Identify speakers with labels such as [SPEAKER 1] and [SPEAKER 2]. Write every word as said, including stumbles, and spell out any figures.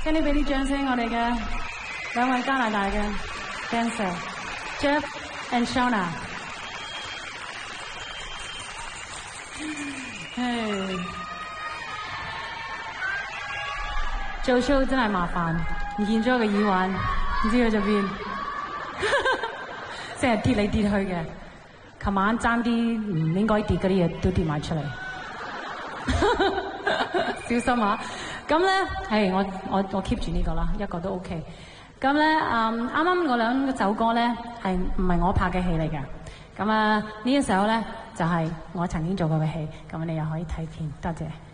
[SPEAKER 1] 跟住俾啲掌聲我哋嘅兩位加拿大嘅 dancer Jeff and Shona。唉，做 show 真係麻煩，唔見咗個耳環，唔知去咗邊，成日跌嚟跌去嘅。琴晚爭啲唔應該跌嗰啲嘢都跌埋出嚟，小心啊！咁咧，係我我我 keep 住呢個啦，一個都 OK。咁咧，嗯，啱啱嗰兩首歌咧係唔係我拍嘅戲嚟嘅？咁啊，呢一首咧就係我曾經做過嘅戲，咁你又可以睇片。多謝。